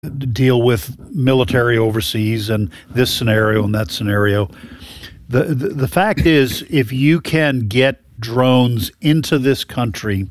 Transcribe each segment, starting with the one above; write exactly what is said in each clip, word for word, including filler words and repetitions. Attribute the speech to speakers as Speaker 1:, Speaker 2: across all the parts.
Speaker 1: deal with military overseas and this scenario and that scenario. The, the the fact is, if you can get drones into this country,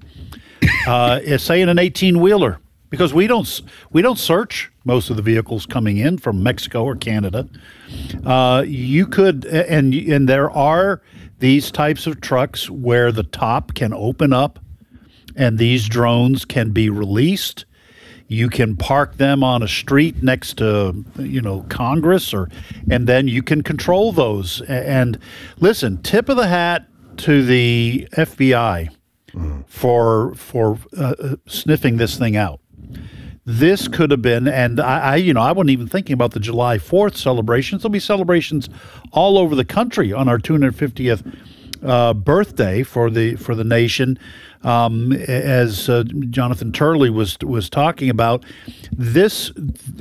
Speaker 1: uh, say in an eighteen-wheeler, because we don't we don't search most of the vehicles coming in from Mexico or Canada, uh, you could and and there are these types of trucks where the top can open up, and these drones can be released. You can park them on a street next to, you know, Congress, or, and then you can control those. And listen, tip of the hat to the F B I mm. for for uh, sniffing this thing out. This could have been, and I, I, you know, I wasn't even thinking about the July fourth celebrations. There'll be celebrations all over the country on our two hundred fiftieth uh, birthday for the for the nation. Um, as uh, Jonathan Turley was was talking about, this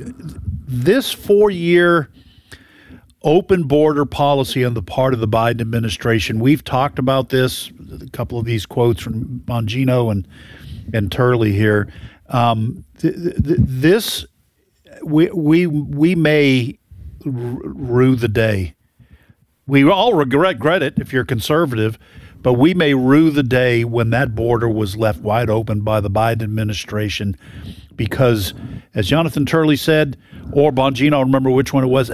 Speaker 1: this four-year open border policy on the part of the Biden administration. We've talked about this. A couple of these quotes from Bongino and and Turley here. Um, th- th- this we we we may r- rue the day. We all regret, regret it if you're conservative. But we may rue the day when that border was left wide open by the Biden administration, because, as Jonathan Turley said, or Bongino, I don't remember which one it was,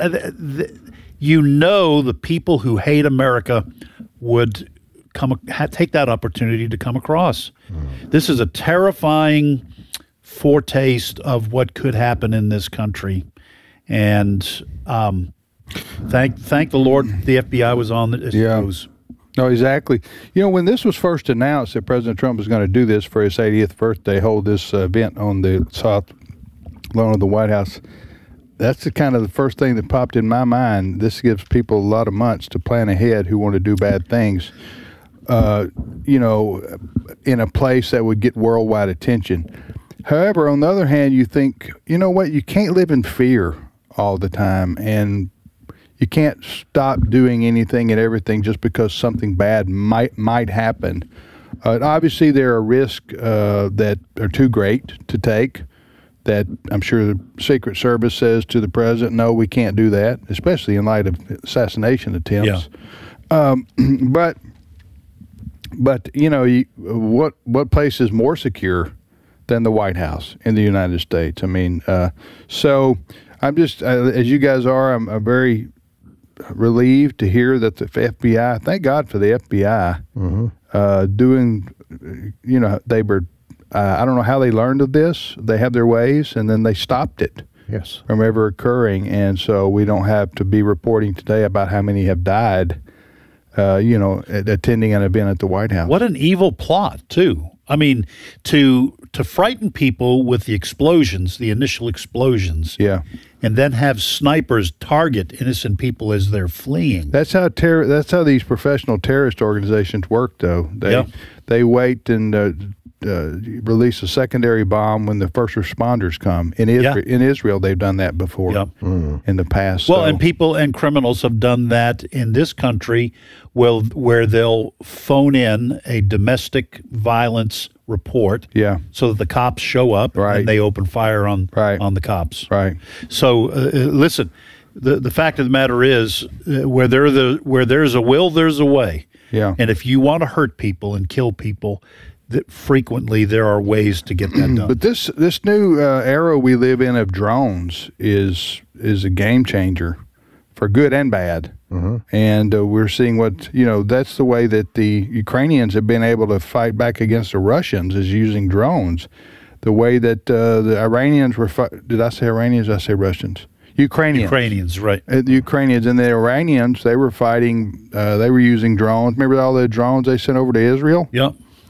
Speaker 1: you know the people who hate America would come take that opportunity to come across. Mm. This is a terrifying foretaste of what could happen in this country, and um, thank thank the Lord the F B I was on the
Speaker 2: yeah.
Speaker 1: news.
Speaker 2: No, exactly. You know, when this was first announced that President Trump was going to do this for his eightieth birthday, hold this uh, event on the south lawn of the White House, that's the kind of the first thing that popped in my mind. This gives people a lot of months to plan ahead who want to do bad things, uh, you know, in a place that would get worldwide attention. However, on the other hand, you think, you know what, you can't live in fear all the time, and you can't stop doing anything and everything just because something bad might might happen. Uh, obviously, there are risks uh, that are too great to take, that I'm sure the Secret Service says to the president, no, we can't do that, especially in light of assassination attempts. Yeah. Um, but, but you know, you, what what place is more secure than the White House in the United States? I mean, uh, so I'm just, uh, as you guys are, I'm, I'm very relieved to hear that the F B I, thank God for the F B I, mm-hmm. uh, doing, you know, they were, uh, I don't know how they learned of this. They have their ways, and then they stopped it
Speaker 3: yes.
Speaker 2: from ever occurring. And so we don't have to be reporting today about how many have died, uh, you know, attending an event at the White House.
Speaker 1: What an evil plot, too. I mean, to to frighten people with the explosions, the initial explosions,
Speaker 2: yeah,
Speaker 1: and then have snipers target innocent people as they're fleeing.
Speaker 2: That's how terror. That's how these professional terrorist organizations work, though. They
Speaker 1: yeah.
Speaker 2: they wait and uh, uh, release a secondary bomb when the first responders come. In Israel, yeah. in Israel, they've done that before
Speaker 1: yeah.
Speaker 2: mm. in the past.
Speaker 1: Well,
Speaker 2: so.
Speaker 1: and people and criminals have done that in this country, well, where they'll phone in a domestic violence report,
Speaker 2: yeah,
Speaker 1: so that the cops show up
Speaker 2: right.
Speaker 1: and they open fire on
Speaker 2: right.
Speaker 1: on the cops.
Speaker 2: Right.
Speaker 1: So, uh, listen, the the fact of the matter is, uh, where there the where there's a will, there's a way.
Speaker 2: Yeah.
Speaker 1: And if you want to hurt people and kill people, that frequently there are ways to get that done.
Speaker 2: But this this new uh, era we live in of drones is is a game changer for good and bad. Mm-hmm. And uh, we're seeing what, you know, that's the way that the Ukrainians have been able to fight back against the Russians, is using drones. The way that uh, the Iranians were, fi- did I say Iranians? Did I say Russians? Ukrainians.
Speaker 1: Ukrainians, right.
Speaker 2: Uh, the Ukrainians and the Iranians, they were fighting, uh, they were using drones. Remember all the drones they sent over to Israel?
Speaker 1: Yeah.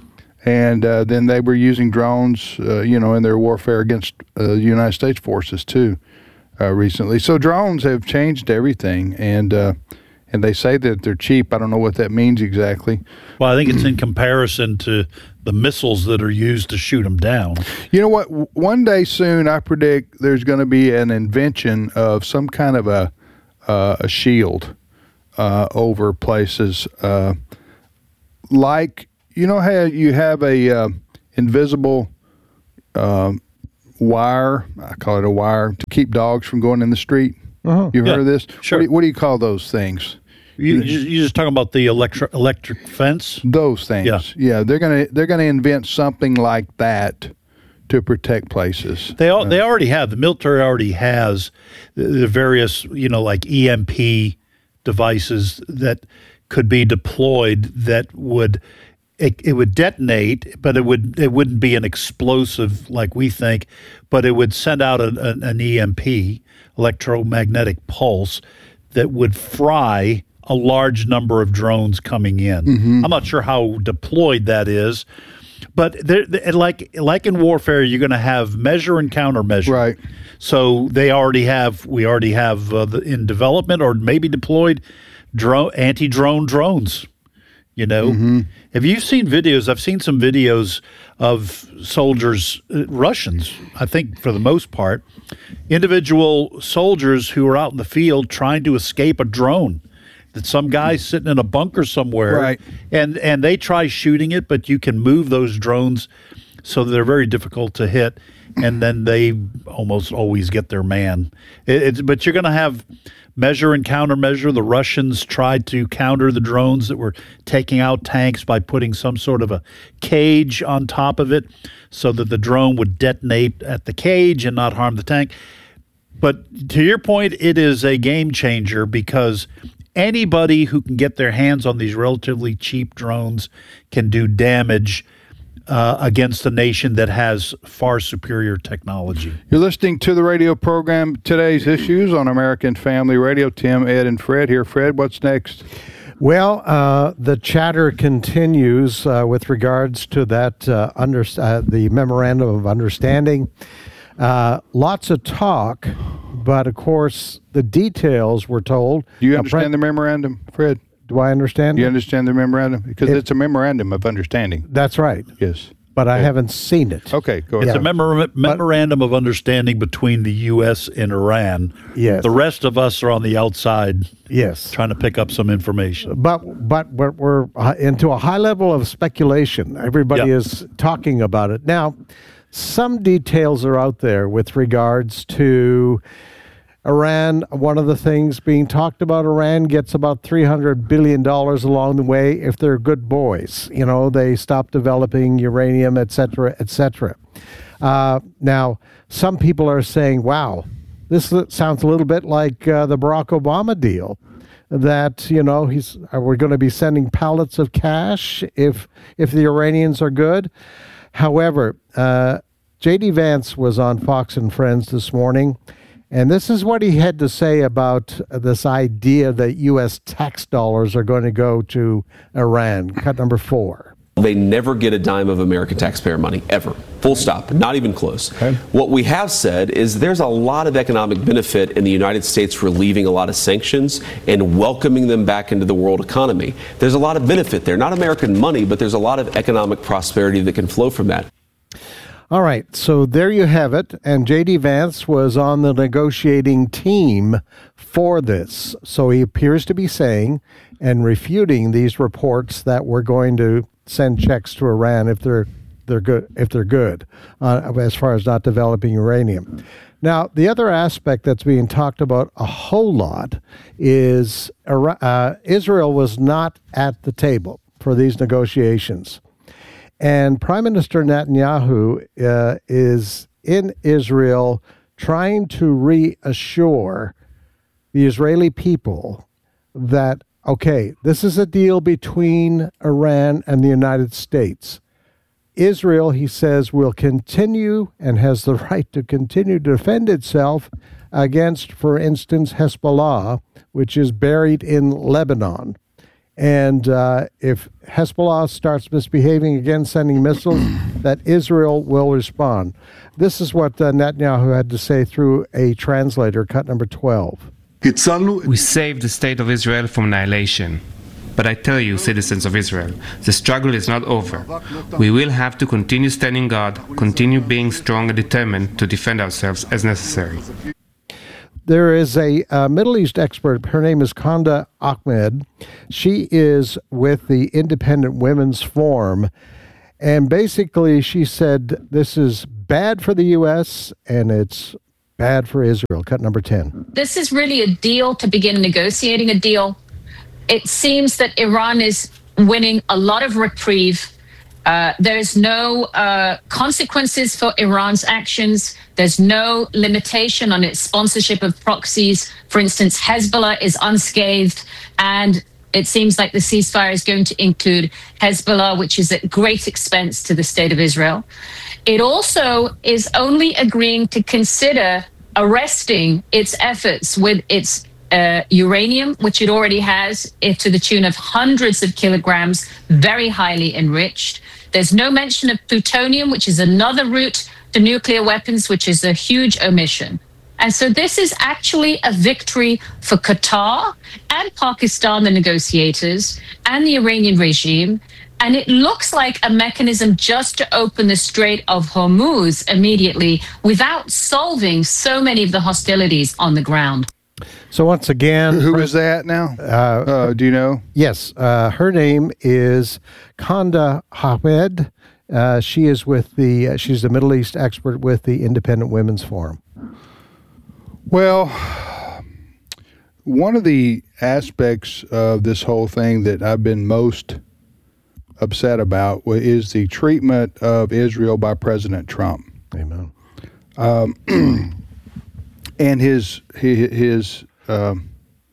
Speaker 2: And uh, then they were using drones, uh, you know, in their warfare against uh, the United States forces, too. Uh, recently. So drones have changed everything, and uh, and they say that they're cheap. I don't know what that means exactly.
Speaker 1: Well, I think it's in comparison to the missiles that are used to shoot them down.
Speaker 2: You know what? One day soon, I predict there's going to be an invention of some kind of a, uh, a shield uh, over places. Uh, like, you know how you have a uh, invisible... Um, wire, I call it a wire, to keep dogs from going in the street.
Speaker 1: Uh-huh.
Speaker 2: You've
Speaker 1: yeah,
Speaker 2: heard of this?
Speaker 1: Sure.
Speaker 2: What do, you, what do you call those things?
Speaker 1: You, you, you're just talking about the electric electric fence?
Speaker 2: Those things.
Speaker 1: Yeah.
Speaker 2: Yeah, they're gonna they're gonna invent something like that to protect places.
Speaker 1: They all, they already have. The military already has the, the various, you know, like E M P devices that could be deployed that would it, it would detonate, but it would it wouldn't be an explosive like we think, but it would send out an, an, an E M P, electromagnetic pulse, that would fry a large number of drones coming in. Mm-hmm. I'm not sure how deployed that is. But they're, they're, like like in warfare, you're going to have measure and countermeasure.
Speaker 2: Right.
Speaker 1: So they already have. We already have uh, the, in development or maybe deployed drone anti-drone drones. You know, mm-hmm. Have you seen videos? I've seen some videos of soldiers, uh, Russians, I think for the most part, individual soldiers who are out in the field trying to escape a drone. That some guy's sitting in a bunker somewhere,
Speaker 2: right.
Speaker 1: and, and they try shooting it, but you can move those drones so they're very difficult to hit, and then they almost always get their man. It, it's, but you're going to have measure and countermeasure. The Russians tried to counter the drones that were taking out tanks by putting some sort of a cage on top of it so that the drone would detonate at the cage and not harm the tank. But to your point, it is a game changer because anybody who can get their hands on these relatively cheap drones can do damage uh, against a nation that has far superior technology.
Speaker 2: You're listening to the radio program Today's Issues on American Family Radio. Tim, Ed, and Fred here. Fred, what's next?
Speaker 3: Well, uh, the chatter continues uh, with regards to that uh, under, uh, the memorandum of understanding. Uh, lots of talk, but of course the details we're told.
Speaker 2: Do you
Speaker 3: now,
Speaker 2: understand
Speaker 3: Fred,
Speaker 2: the memorandum, Fred?
Speaker 3: Do I understand?
Speaker 2: Do you
Speaker 3: it?
Speaker 2: understand the memorandum? Because
Speaker 3: It-
Speaker 2: it's a memorandum of understanding.
Speaker 3: That's right,
Speaker 2: Yes.
Speaker 3: but I
Speaker 2: Okay.
Speaker 3: haven't seen it.
Speaker 2: Okay, go
Speaker 1: It's
Speaker 2: ahead.
Speaker 1: a memor- memorandum of understanding between the U S and Iran.
Speaker 3: Yes.
Speaker 1: The rest of us are on the outside
Speaker 3: Yes.
Speaker 1: trying to pick up some information.
Speaker 3: But but we're, we're uh, into a high level of speculation. Everybody
Speaker 1: Yep.
Speaker 3: is talking about it. Now, some details are out there with regards to Iran. One of the things being talked about, Iran gets about three hundred billion dollars along the way if they're good boys. You know, they stop developing uranium, et cetera, et cetera. Uh, now, some people are saying, wow, this sounds a little bit like uh, the Barack Obama deal. That, you know, he's are we going to be sending pallets of cash if if the Iranians are good? However, uh, J D Vance was on Fox and Friends this morning, and this is what he had to say about this idea that U S tax dollars are going to go to Iran. Cut number four.
Speaker 4: They never get a dime of American taxpayer money, ever. Full stop. Not even close. Okay. What we have said is there's a lot of economic benefit in the United States relieving a lot of sanctions and welcoming them back into the world economy. There's a lot of benefit there. Not American money, but there's a lot of economic prosperity that can flow from that.
Speaker 3: All right, so there you have it. And J D Vance was on the negotiating team for this. So he appears to be saying and refuting these reports that we're going to send checks to Iran if they're they're good if they're good uh, as far as not developing uranium. Now, the other aspect that's being talked about a whole lot is uh, Israel was not at the table for these negotiations. And Prime Minister Netanyahu uh, is in Israel trying to reassure the Israeli people that, okay, this is a deal between Iran and the United States. Israel, he says, will continue and has the right to continue to defend itself against, for instance, Hezbollah, which is buried in Lebanon. And uh, if Hezbollah starts misbehaving again, sending missiles, that Israel will respond. This is what uh, Netanyahu had to say through a translator, cut number twelve.
Speaker 5: We saved the state of Israel from annihilation. But I tell you, citizens of Israel, the struggle is not over. We will have to continue standing guard, continue being strong and determined to defend ourselves as necessary.
Speaker 3: There is a uh, Middle East expert. Her name is Khanda Ahmed. She is with the Independent Women's Forum. And basically, she said this is bad for the U S and it's bad for Israel. Cut number ten.
Speaker 6: This is really a deal to begin negotiating a deal. It seems that Iran is winning a lot of reprieve. Uh, there's no uh, consequences for Iran's actions. There's no limitation on its sponsorship of proxies. For instance, Hezbollah is unscathed, and it seems like the ceasefire is going to include Hezbollah, which is at great expense to the state of Israel. It also is only agreeing to consider arresting its efforts with its uh, uranium, which it already has, it, to the tune of hundreds of kilograms, very highly enriched. There's no mention of plutonium, which is another route to nuclear weapons, which is a huge omission. And so this is actually a victory for Qatar and Pakistan, the negotiators, and the Iranian regime. And it looks like a mechanism just to open the Strait of Hormuz immediately without solving so many of the hostilities on the ground.
Speaker 3: So once again,
Speaker 2: who is that now? Uh, uh, do you know?
Speaker 3: Yes, uh, her name is Khanda Hamed. Uh, she is with the. Uh, she's a Middle East expert with the Independent Women's Forum.
Speaker 2: Well, one of the aspects of this whole thing that I've been most upset about is the treatment of Israel by President Trump.
Speaker 3: Amen.
Speaker 2: Um, and his his, his um,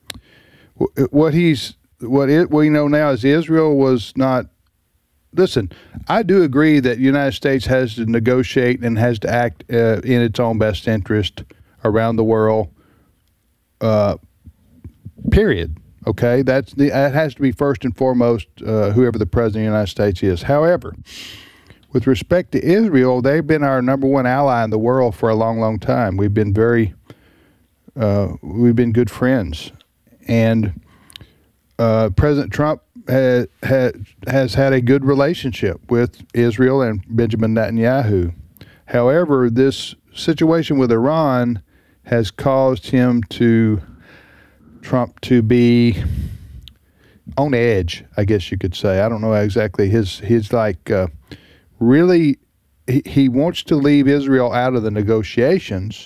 Speaker 2: what he's what it, we know now is Israel was not. Listen, I do agree that the United States has to negotiate and has to act uh, in its own best interest around the world. Uh, period. Okay, that's the that has to be first and foremost. Uh, whoever the president of the United States is. However, with respect to Israel, they've been our number one ally in the world for a long, long time. We've been very, uh, we've been good friends, and uh, President Trump has, has has had a good relationship with Israel and Benjamin Netanyahu. However, this situation with Iran has caused him to Trump to be on edge, I guess you could say. I don't know exactly. His he's like uh, really he, he wants to leave Israel out of the negotiations.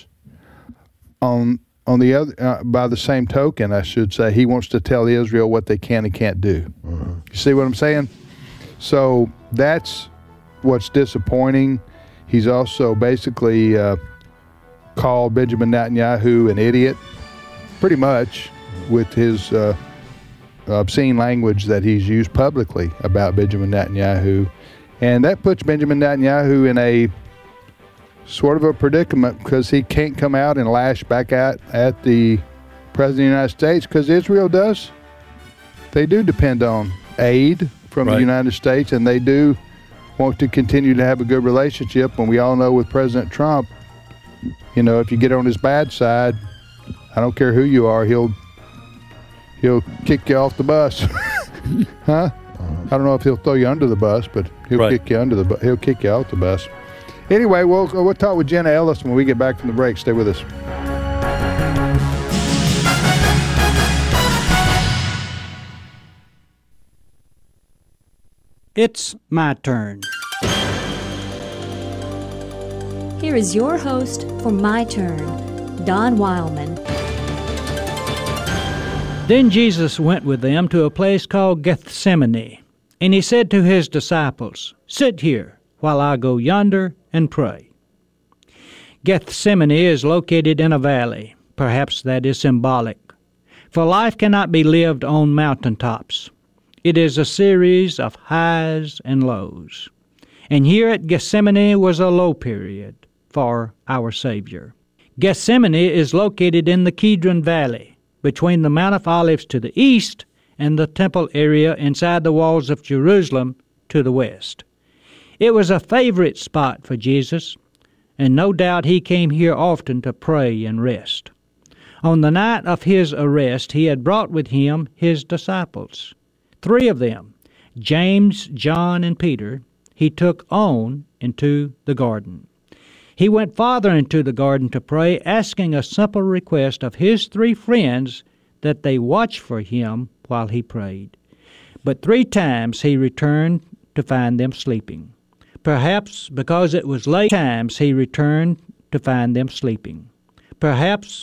Speaker 2: On on the other, uh, by the same token, I should say, he wants to tell Israel what they can and can't do. Mm-hmm. You see what I'm saying? So that's what's disappointing. He's also basically uh, called Benjamin Netanyahu an idiot, pretty much, with his uh, obscene language that he's used publicly about Benjamin Netanyahu. And that puts Benjamin Netanyahu in a sort of a predicament because he can't come out and lash back at, at the President of the United States because Israel does. They do depend on aid from right. the United States, and they do want to continue to have a good relationship. And we all know with President Trump, you know, if you get on his bad side, I don't care who you are, he'll he'll kick you off the bus. Huh? I don't know if he'll throw you under the bus, but he'll right. kick you under the bu- he'll kick you off the bus. Anyway, we'll we'll talk with Jenna Ellis when we get back from the break. Stay with us.
Speaker 7: It's my turn.
Speaker 8: Here is your host for My Turn, Don Wildman.
Speaker 7: Then Jesus went with them to a place called Gethsemane, and he said to his disciples, "Sit here while I go yonder and pray." Gethsemane is located in a valley. Perhaps that is symbolic. For life cannot be lived on mountaintops. It is a series of highs and lows. And here at Gethsemane was a low period for our Savior. Gethsemane is located in the Kidron Valley, between the Mount of Olives to the east and the temple area inside the walls of Jerusalem to the west. It was a favorite spot for Jesus, and no doubt he came here often to pray and rest. On the night of his arrest, he had brought with him his disciples. Three of them, James, John, and Peter, he took on into the garden. He went farther into the garden to pray, asking a simple request of his three friends that they watch for him while he prayed. But three times he returned to find them sleeping. Perhaps because it was late times he returned to find them sleeping. Perhaps